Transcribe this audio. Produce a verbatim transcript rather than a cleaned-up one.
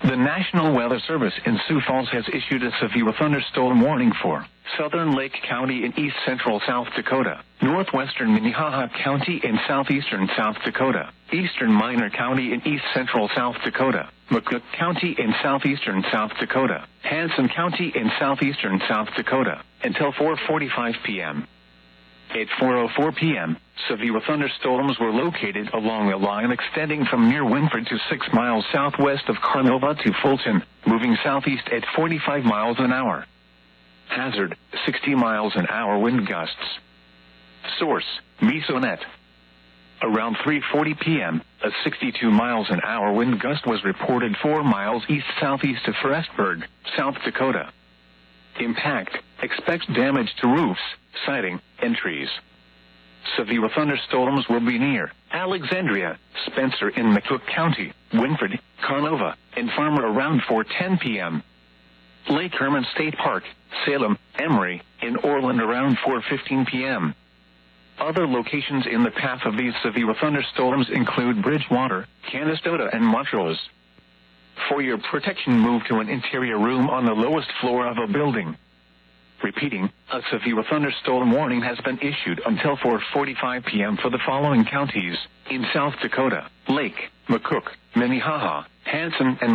The National Weather Service in Sioux Falls has issued a severe thunderstorm warning for southern Lake County in east central South Dakota, northwestern Minnehaha County in southeastern South Dakota, eastern Minor County in east central South Dakota, McCook County in southeastern South Dakota, Hanson County in southeastern South Dakota, until four forty-five p.m. At four oh four p.m., severe thunderstorms were located along a line extending from near Winford to six miles southwest of Carnova to Fulton, moving southeast at forty-five miles an hour. Hazard, sixty miles an hour wind gusts. Source, Mesonet. Around three forty p.m., a sixty-two miles an hour wind gust was reported four miles east-southeast of Frestburg, South Dakota. Impact, expects damage to roofs, siding, and trees. Severe thunderstorms will be near Alexandria, Spencer in McCook County, Winford, Carnova, and Farmer around four ten p.m. Lake Herman State Park, Salem, Emory, in Orland around four fifteen p.m. Other locations in the path of these severe thunderstorms include Bridgewater, Canastota, and Montrose. For your protection, move to an interior room on the lowest floor of a building. Repeating, a severe thunderstorm warning has been issued until four forty-five p.m. for the following counties in South Dakota: Lake, McCook, Minnehaha, Hanson, and